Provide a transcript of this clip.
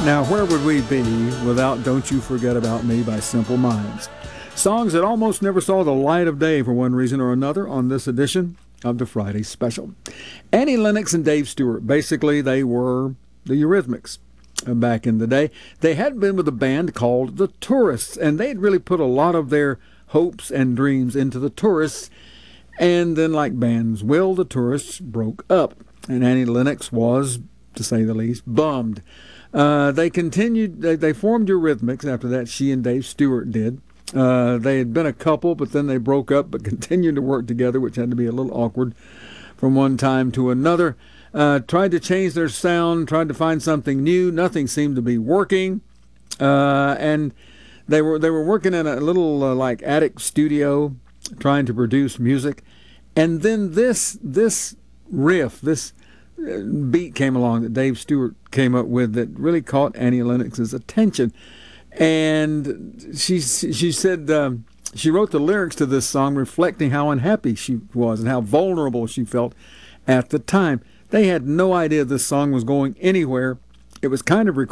Now, where would we be without Don't You Forget About Me by Simple Minds? Songs that almost never saw the light of day for one reason or another on this edition of the Friday Special. Annie Lennox and Dave Stewart, basically they were the Eurythmics back in the day. They had been with a band called The Tourists, and they had really put a lot of their hopes and dreams into The Tourists. And then, like bands will, The Tourists broke up, and Annie Lennox was, to say the least, bummed. They continued, they formed Eurythmics after that. She and Dave Stewart did. They had been a couple, but then they broke up, but continued to work together, which had to be a little awkward from one time to another. Tried to change their sound, tried to find something new. Nothing seemed to be working. And they were working in a little like attic studio, trying to produce music. And then this riff, this beat came along that Dave Stewart came up with that really caught Annie Lennox's attention. And she said she wrote the lyrics to this song reflecting how unhappy she was and how vulnerable she felt at the time. They had no idea this song was going anywhere. It was kind of